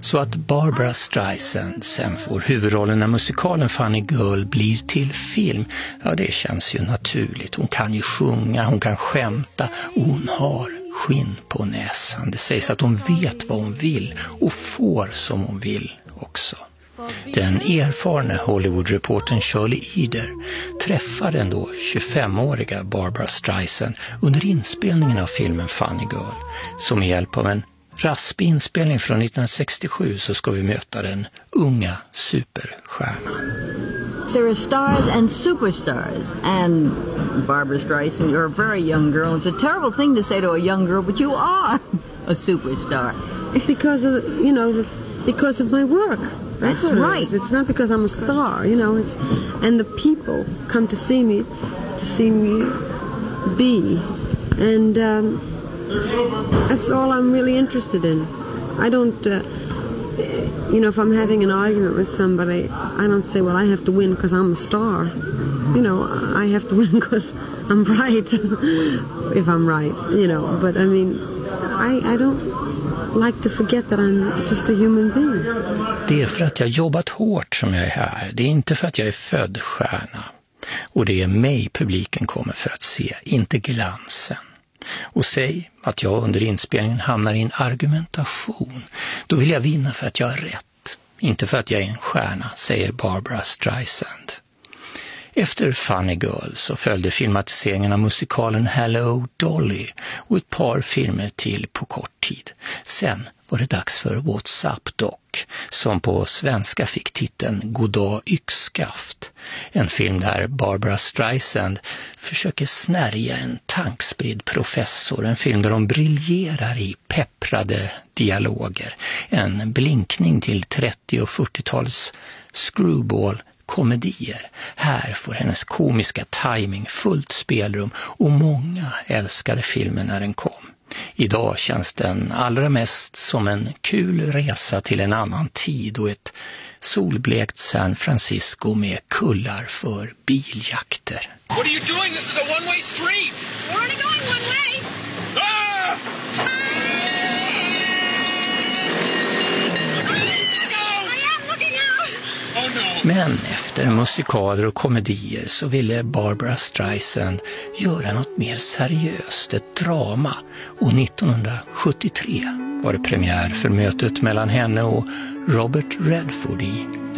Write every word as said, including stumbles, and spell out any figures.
Så att Barbra Streisand sen får huvudrollen när musikalen Funny Girl blir till film, ja det känns ju naturligt. Hon kan ju sjunga, hon kan skämta och hon har skinn på näsan. Det sägs att hon vet vad hon vill och får som hon vill också. Den erfarne Hollywood-reportern Shirley Eder träffade den då tjugofemåriga Barbra Streisand under inspelningen av filmen Funny Girl. Så med hjälp av en raspig inspelning från nittonhundrasextiosju så ska vi möta den unga superstjärnan. There are stars and superstars, and Barbra Streisand, you're a very young girl. It's a terrible thing to say to a young girl, but you are a superstar. Because of, you know, because of my work. That's, That's right. It it's not because I'm a star, you know. It's and the people come to see me, to see me be, and um, that's all I'm really interested in. I don't, uh, you know, if I'm having an argument with somebody, I don't say, well, I have to win because I'm a star. You know, I have to win because I'm right, if I'm right, you know. But I mean, I I don't like to forget that I'm just a human being. Det är för att jag jobbat hårt som jag är här. Det är inte för att jag är född stjärna. Och det är mig publiken kommer för att se, inte glansen. Och säg att jag under inspelningen hamnar i en argumentation. Då vill jag vinna för att jag har rätt. Inte för att jag är en stjärna, säger Barbra Streisand. Efter Funny Girl så följde filmatiseringen av musikalen Hello Dolly och ett par filmer till på kort tid. Sen var det dags för What's Up Doc, som på svenska fick titeln Goddag yxskaft. En film där Barbra Streisand försöker snärja en tankspridd professor. En film där de briljerar i pepprade dialoger. En blinkning till trettio- och fyrtiotalets screwball komedier. Här får hennes komiska timing fullt spelrum och många älskade filmen när den kom. Idag känns den allra mest som en kul resa till en annan tid och ett solblekt San Francisco med kullar för biljakter. What are you doing? This is a one-way street! We're only going one way! Ah! Men efter musikaler och komedier så ville Barbra Streisand göra något mer seriöst, ett drama. Och nittonhundrasjuttiotre var det premiär för mötet mellan henne och Robert Redford i